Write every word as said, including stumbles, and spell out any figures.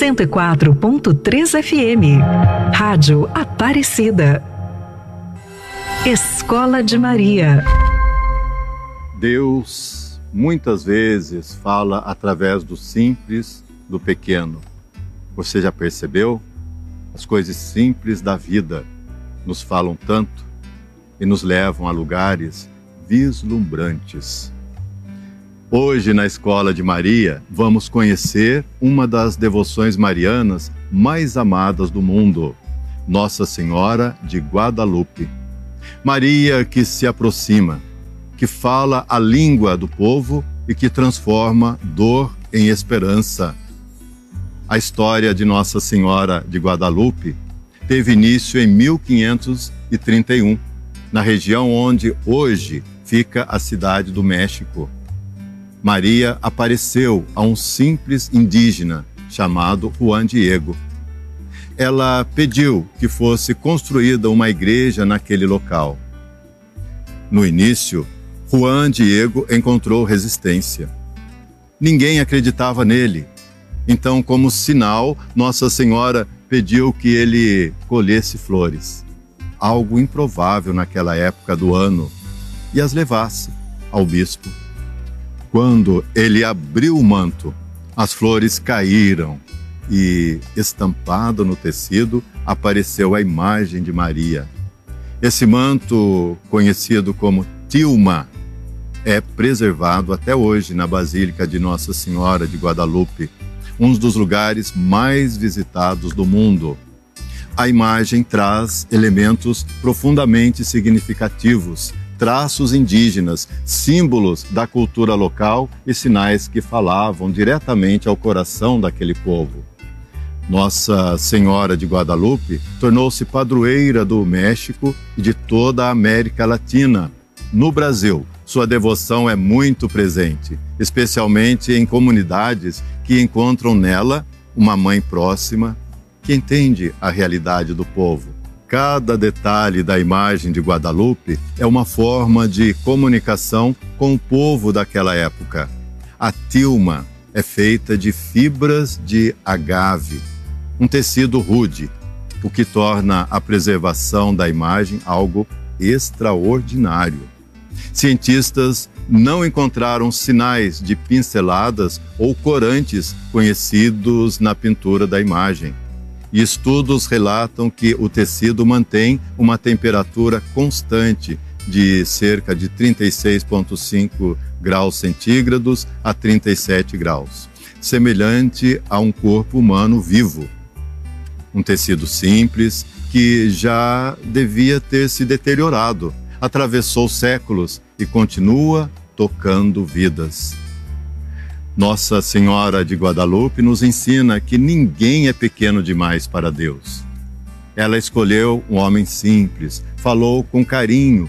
cento e quatro ponto três F M. Rádio Aparecida. Escola de Maria. Deus muitas vezes fala através do simples, do pequeno. Você já percebeu? As coisas simples da vida nos falam tanto e nos levam a lugares vislumbrantes. Hoje, na Escola de Maria, vamos conhecer uma das devoções marianas mais amadas do mundo, Nossa Senhora de Guadalupe. Maria que se aproxima, que fala a língua do povo e que transforma dor em esperança. A história de Nossa Senhora de Guadalupe teve início em mil quinhentos e trinta e um, na região onde hoje fica a cidade do México. Maria apareceu a um simples indígena chamado Juan Diego. Ela pediu que fosse construída uma igreja naquele local. No início, Juan Diego encontrou resistência. Ninguém acreditava nele. Então, como sinal, Nossa Senhora pediu que ele colhesse flores, algo improvável naquela época do ano, e as levasse ao bispo. Quando ele abriu o manto, as flores caíram e, estampado no tecido, apareceu a imagem de Maria. Esse manto, conhecido como tilma, é preservado até hoje na Basílica de Nossa Senhora de Guadalupe, um dos lugares mais visitados do mundo. A imagem traz elementos profundamente significativos, traços indígenas, símbolos da cultura local e sinais que falavam diretamente ao coração daquele povo. Nossa Senhora de Guadalupe tornou-se padroeira do México e de toda a América Latina. No Brasil, sua devoção é muito presente, especialmente em comunidades que encontram nela uma mãe próxima que entende a realidade do povo. Cada detalhe da imagem de Guadalupe é uma forma de comunicação com o povo daquela época. A tilma é feita de fibras de agave, um tecido rude, o que torna a preservação da imagem algo extraordinário. Cientistas não encontraram sinais de pinceladas ou corantes conhecidos na pintura da imagem. E estudos relatam que o tecido mantém uma temperatura constante de cerca de trinta e seis vírgula cinco graus centígrados a trinta e sete graus, semelhante a um corpo humano vivo. Um tecido simples que já devia ter se deteriorado, atravessou séculos e continua tocando vidas. Nossa Senhora de Guadalupe nos ensina que ninguém é pequeno demais para Deus. Ela escolheu um homem simples, falou com carinho